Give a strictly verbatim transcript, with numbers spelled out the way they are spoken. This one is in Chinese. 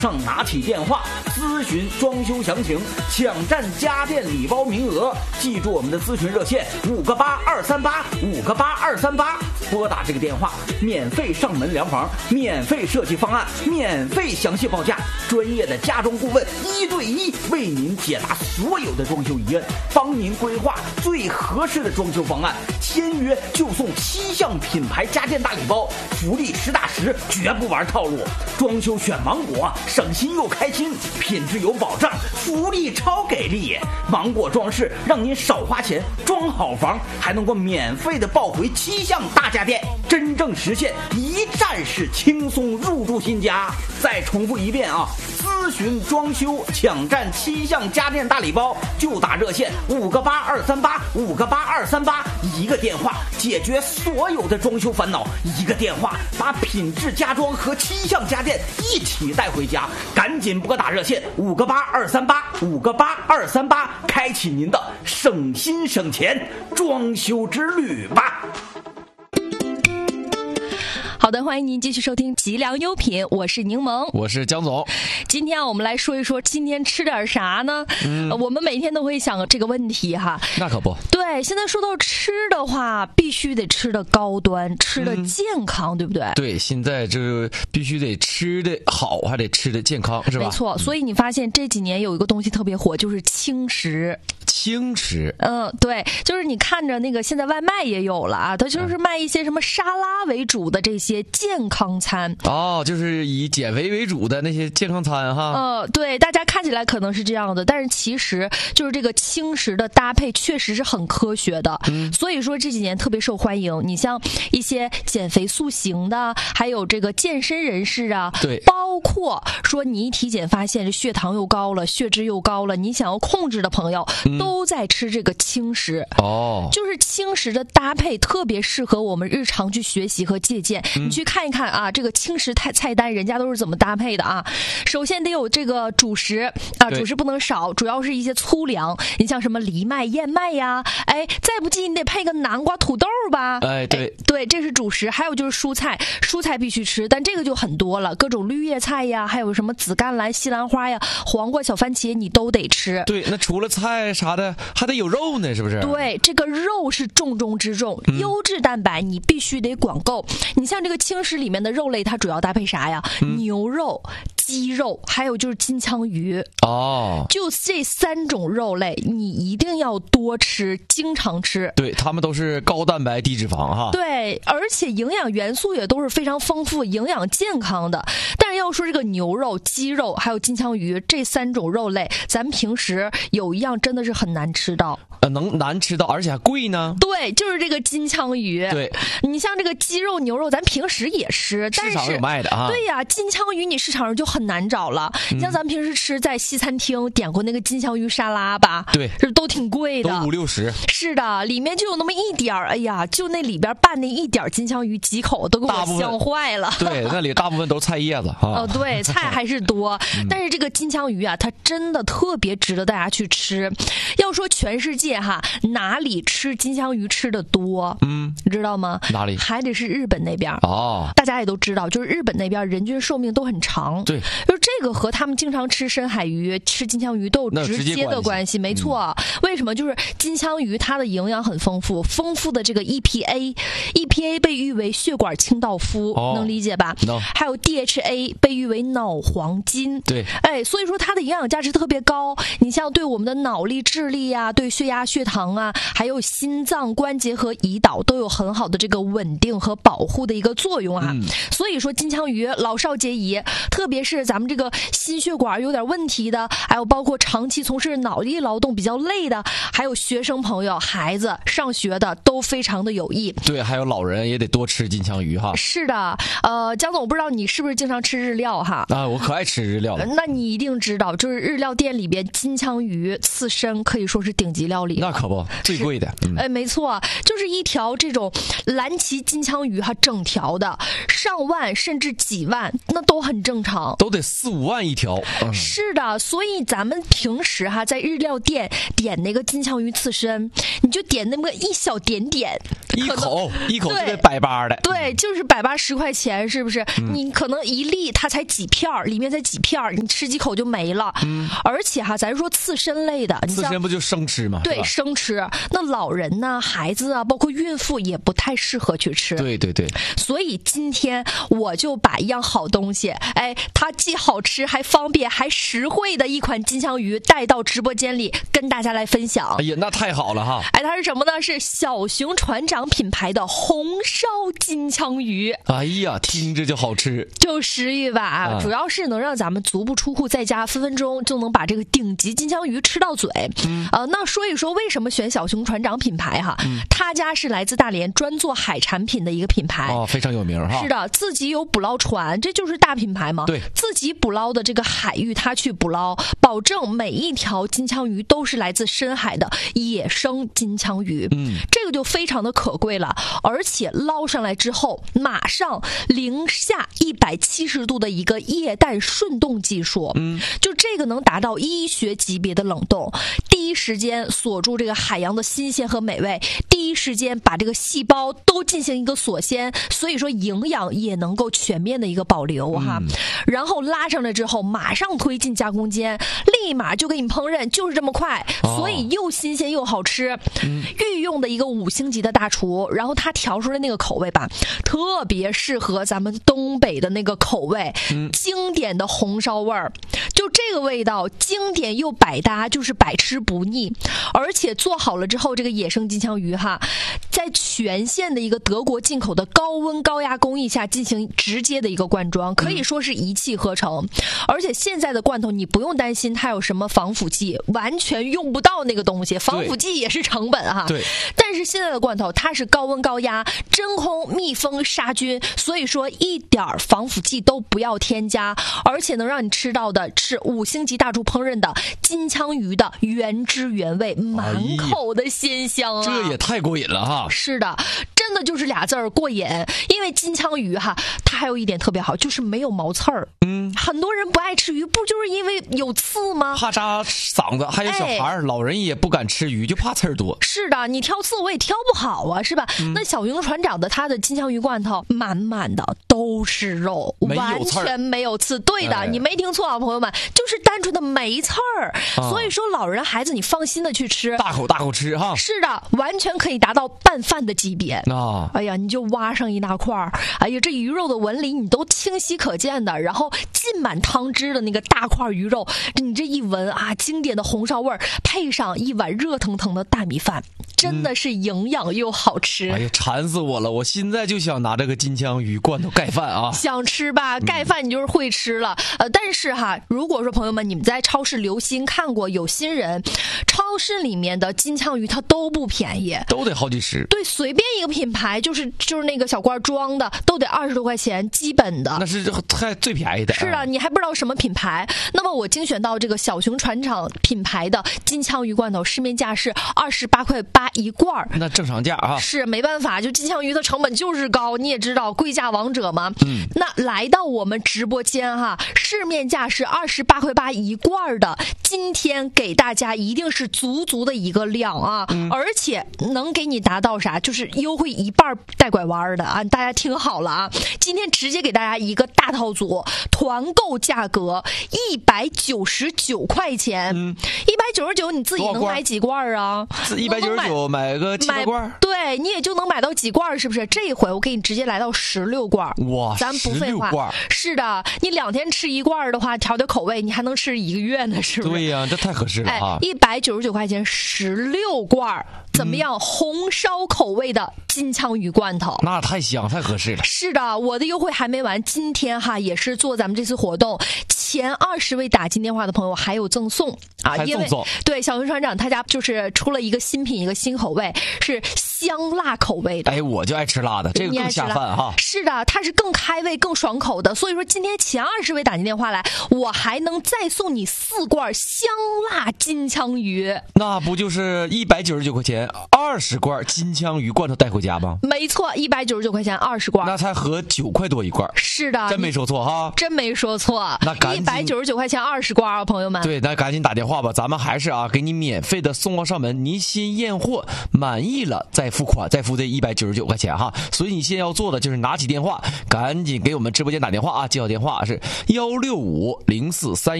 上拿起电话咨询装修详情，抢占家电礼包名额。记住我们的咨询热线五个八二三八五个八二三八，拨打这个电话，免费上门量房，免费设计方案，免费详细报价，专业的家装顾问一对一为您解答所有的装修疑问，帮您规划最合适的装修方案。签约就送七项品牌家电大礼包，福利实打实，绝不玩套路。装修选芒果，省心又开心，品质有保障，福利超给力。芒果装饰让您少花钱装好房，还能够免费的抱回七项大家电，真正实现一站式轻松入住新家。再重复一遍啊，咨询装修抢占七项家电大礼包，就打热线五个八二三八五个八二三八，一个电话解决所有的装修烦恼，一个电话把品质家装和七项家电一起带回家。赶紧拨打热线五个八二三八五个八二三八，开启您的省心省钱装修之旅吧。 好的，欢迎您继续收听吉良优品，我是柠檬， 我是江总。 今天我们来说一说今天吃点啥呢、嗯呃、我们每天都会想这个问题哈。 那可不对，现在说到吃的话必须得吃的高端，吃的健康、嗯、对不对？ 对，现在这必须得吃的好，还得吃的健康，是吧？ 没错，所以你发现这几年有一个东西特别火，就是轻食。 轻食， 嗯，对，就是你看着那个现在外卖也有了啊，它就是卖一些什么沙拉为主的这些健康餐。 哦，就是以减肥为主的那些健康餐哈。 呃，对，大家看起来可能是这样的，但是其实就是这个轻食的搭配确实是很科学的。嗯，所以说这几年特别受欢迎。你像一些减肥塑形的，还有这个健身人士啊， 对， 包括说你一体检发现这血糖又高了，血脂又高了，你想要控制的朋友。嗯，都在吃这个轻食哦， 就是轻食的搭配特别适合我们日常去学习和借鉴。嗯、你去看一看啊，这个轻食菜菜单人家都是怎么搭配的啊？首先得有这个主食啊，主食不能少，主要是一些粗粮，你像什么藜麦、燕麦呀，哎，再不济你得配个南瓜、土豆吧？ 哎，对哎对，这是主食。还有就是蔬菜，蔬菜必须吃，但这个就很多了，各种绿叶菜呀，还有什么紫甘蓝、西兰花呀、黄瓜、小番茄，你都得吃。 对，那除了菜啥的还得有肉呢，是不是？ 对，这个肉是重中之重、嗯、优质蛋白你必须得管够。你像这个轻食里面的肉类，它主要搭配啥呀、嗯、牛肉、鸡肉，还有就是金枪鱼。 哦， 就这三种肉类你一定要多吃，经常吃。 对，它们都是高蛋白低脂肪哈。 对，而且营养元素也都是非常丰富，营养健康的。但是要说这个牛肉、鸡肉还有金枪鱼这三种肉类，咱们平时有一样真的是很难吃到。 呃，能难吃到，而且还贵呢。 对，就是这个金枪鱼。 对， 你像这个鸡肉、牛肉，咱平时也吃，但是市场有卖的啊。 对呀，金枪鱼你市场上就很难找了。嗯、你像咱们平时吃在西餐厅点过那个金枪鱼沙拉吧？ 对， 这都挺贵的， 都五六十。 是的，里面就有那么一点儿，哎呀，就那里边拌那一点金枪鱼，几口都给我香坏了。 对，那里大部分都是菜叶子啊。 哦，对，菜还是多，但是这个金枪鱼啊，它真的特别值得大家去吃。要说全世界哈，哪里吃金枪鱼吃的多？嗯，你知道吗？ 哪里？ 还得是日本那边哦。 大家也都知道，就是日本那边人均寿命都很长。 对， 就是这个和他们经常吃深海鱼、吃金枪鱼都有直接的关系。没错、嗯，为什么？就是金枪鱼它的营养很丰富，丰富的这个 E P A，E P A 被誉为血管清道夫，哦、能理解吧？ 能。 还有 D H A 被誉为脑黄金。 对， 哎，所以说它的营养价值特别高。你像对我们的脑力、智力呀、啊，对血压、血糖啊，还有心脏、关节和胰岛都有很好的这个稳定和保护的一个作用啊。嗯、所以说金枪鱼老少皆宜，特别是咱们这个心血管有点问题的，还有包括长期从事脑力劳动比较累的，还有学生朋友、孩子上学的都非常的有益。 对，还有老人也得多吃金枪鱼哈。 是的，呃，江总，我不知道你是不是经常吃日料哈？ 啊，我可爱吃日料了。 那你一定知道，就是日料店里边金枪鱼刺身可以以说是顶级料理。 那可不，最贵的。 嗯、哎，没错，就是一条这种蓝鳍金枪鱼哈，整条的上万甚至几万，那都很正常， 都得四五万一条。嗯、 是的，所以咱们平时哈在日料店点那个金枪鱼刺身，你就点那么一小点点， 一口一口就得百八的。 对，就是百八十块钱，是不是？嗯、你可能一粒它才几片里面才几片你吃几口就没了。嗯，而且哈，咱说刺身类的， 刺身不就生吃吗？ 对，生吃。那老人呐、孩子啊，包括孕妇也不太适合去吃。 对对对。 所以今天我就把一样好东西，哎，它既好吃还方便还实惠的一款金枪鱼带到直播间里跟大家来分享。 哎呀，那太好了哈！ 哎，它是什么呢？是小熊船长品牌的红烧金枪鱼。 哎呀，听着就好吃， 就食欲吧，啊、主要是能让咱们足不出户，在家分分钟就能把这个顶级金枪鱼吃到嘴。嗯，呃，那说一说为什么选小熊船长品牌哈？嗯、他家是来自大连，专做海产品的一个品牌， 哦，非常有名哈。 是的，自己有捕捞船，这就是大品牌嘛。 对， 自己捕捞的这个海域，他去捕捞，保证每一条金枪鱼都是来自深海的野生金枪鱼。嗯，这个就非常的可贵了，而且捞上来之后，马上零下一百七十度的一个液氮瞬冻技术。嗯，就这个能达到医学级别的冷冻，第一时间锁住这个海洋的新鲜和美味，第一时间把这个细胞都进行一个锁鲜，所以说营养也能够全面的一个保留哈。嗯、然后拉上来之后，马上推进加工间，立马就给你烹饪，就是这么快，哦、所以又新鲜又好吃。嗯、御用的一个五星级的大厨，然后他调出来那个口味吧，特别适合咱们东北的那个口味，嗯、经典的红烧味儿。就这个味道，经典又百搭，就是百吃不腻。而且做好了之后，这个野生金枪鱼哈，在全线的一个德国进口的高温高压工艺下进行直接的一个灌装，可以说是一气呵成。嗯、而且现在的罐头你不用担心它有什么防腐剂，完全用不到那个东西，防腐剂也是成本哈。 对。 但是现在的罐头它是高温高压、真空密封杀菌，所以说一点防腐剂都不要添加，而且能让你吃到的是五星级大厨烹饪的金枪鱼的原汁原味，满口的鲜香啊！ 这也太过瘾了哈！ 是的，真的就是俩字儿过瘾。因为金枪鱼哈，它还有一点特别好，就是没有毛刺儿。嗯，很多人不爱吃鱼，不就是因为有刺吗？ 怕扎嗓子，还有小孩、哎、老人也不敢吃鱼，就怕刺儿多。 是的，你挑刺我也挑不好啊，是吧？嗯、那小熊船长的他的金枪鱼罐头，满满的都是肉，完全没有刺。对的，哎、你没听错啊，朋友们，就是单纯的没刺儿。啊、所以说，老人孩子你放心的去吃， 大口大口吃哈。 是的，完全可以达到拌饭的级别。 啊， 哎呀，你就挖上一大块儿，哎呀，这鱼肉的纹理你都清晰可见的，然后浸满汤汁的那个大块鱼肉，你这一闻啊，经典的红烧味儿，配上一碗热腾腾的大米饭，真的是营养又好吃。 嗯、哎呀，馋死我了！我现在就想拿这个金枪鱼罐头盖饭啊！ 想吃吧？盖饭你就是会吃了。嗯、呃，但是哈，如果说朋友们你们在超市留心看过，有心人，超市里面的金枪鱼它都不便宜， 都得好几十。 对，随便一个品牌，就是就是那个小罐装的，都得二十多块钱，基本的。 那是太最便宜的。 是啊，你还不知道什么品牌。那么我精选到这个小熊船长品牌的金枪鱼罐头，市面价是二十八块八一罐。 那正常价啊。 是没办法，就金枪鱼的成本就是高，你也知道贵价王者嘛。嗯。那来到我们直播间哈，市面价是二十八块八一罐的，今天给大家一定是足足的一个量啊，嗯、而且能给你达到啥，就是优惠一半带拐弯的啊！大家听好了啊，今天直接给大家一个大套组，团购价格一百九十九块钱，一百九十九你自己能买几罐啊？ 一百九十九买个七八罐， 对你也就能买到几罐，是不是？这一回我给你直接来到十六罐， 哇， 咱不废话，是的，你两天吃一罐的话，调调口味，你还能吃一个月呢，是不是？ 对呀、啊，这太合适了啊！ 一百九十九块钱十六罐，怎么样？嗯、红烧口味的金枪鱼罐头， 那太香，太合适了。 是的，我的优惠还没完，今天哈也是做咱们这次活动。 前二十位打进电话的朋友还有赠送啊， 还赠送。 因为对小云船长他家就是出了一个新品，一个新口味，是香辣口味的。 哎，我就爱吃辣的，这个更下饭哈。 是的，它是更开胃、更爽口的。所以说，今天前二十位打进电话来，我还能再送你四罐香辣金枪鱼。 那不就是一百九十九块钱二十罐金枪鱼罐头带回家吗？ 没错，一百九十九块钱二十罐， 那才合九块多一罐。 是的， 真没说错哈， 真没说错。 那赶紧一百九十九块钱二十罐啊，朋友们。 对，那赶紧打电话吧，咱们还是啊，给你免费的送货上门，您先验货，满意了再付款，再付这一百九十九块钱哈。所以你现在要做的就是拿起电话，赶紧给我们直播间打电话啊，接好电话是幺六五零四三。